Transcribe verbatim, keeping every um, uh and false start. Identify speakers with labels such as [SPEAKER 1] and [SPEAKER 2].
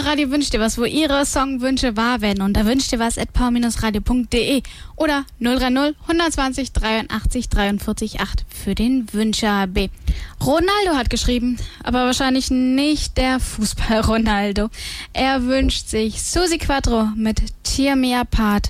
[SPEAKER 1] Radio wünscht dir was, wo ihre Songwünsche wahr werden. Und da wünscht dir was at power radio punkt de oder null drei null, hundertzwanzig, dreiundachtzig, dreiundvierzig, acht für den Wünscher B. Ronaldo hat geschrieben, aber wahrscheinlich nicht der Fußball-Ronaldo. Er wünscht sich Susi Quattro mit Tear Me Apart.